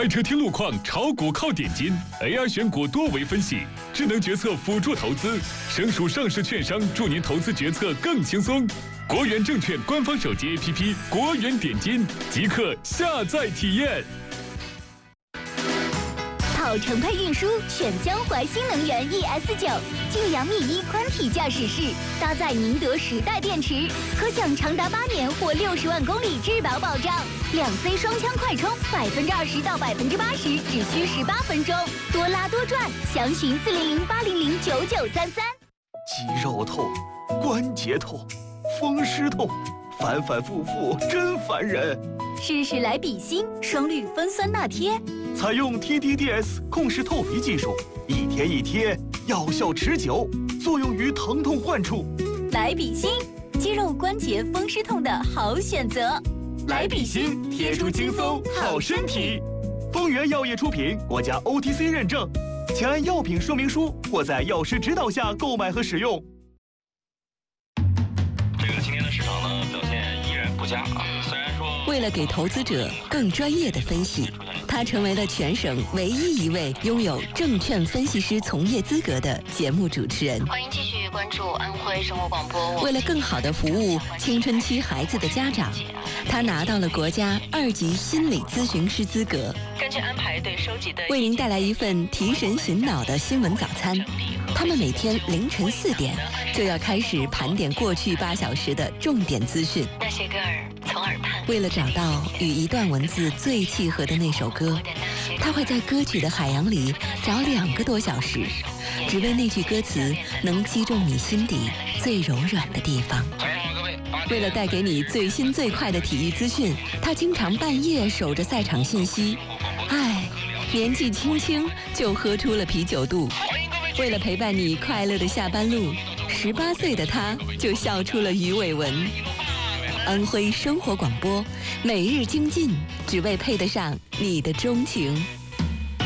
开车听路况，炒股靠点金 ，AI 选股多维分析，智能决策辅助投资，省属上市券商助您投资决策更轻松。国元证券官方手机 APP 国元点金，即刻下载体验。 跑程配运输选江淮新能源 ES9，晋阳密1宽体驾驶室，搭载宁德时代电池，可享长达8年或60万公里质保保障。2C 双枪快充，20%到80%只需18分钟，多拉多赚，详询400-800-9933。 肌肉痛，关节痛，风湿痛，反反复复真烦人。 试试来比心双氯酚酸钠贴， 采用 TDDS 控式透皮技术，一贴一贴，药效持久，作用于疼痛患处。 来比心，肌肉关节风湿痛的好选择。 来比心，贴出轻松好身体。丰源药业出品，国家 OTC 认证，请按药品说明书或在药师指导下购买和使用。 今天的市场呢表现依然不佳啊，虽然说为了给投资者更专业的分析，他成为了全省唯一一位拥有证券分析师从业资格的节目主持人。 欢迎继续关注安徽生活广播。 为了更好地服务青春期孩子的家长，他拿到了国家2级心理咨询师资格。 根据安排对收集的， 为您带来一份提神醒脑的新闻早餐。他们每天凌晨4点就要开始盘点过去8小时的重点资讯。 那些歌儿从耳畔。 为了找到与一段文字最契合的那首歌，他会在歌曲的海洋里找2个多小时，只为那句歌词能击中你心底最柔软的地方。为了带给你最新最快的体育资讯，他经常半夜守着赛场信息。年纪轻轻就喝出了啤酒肚。为了陪伴你快乐的下班路，18岁的他就笑出了鱼尾纹。安徽生活广播，每日精进，只为配得上你的钟情。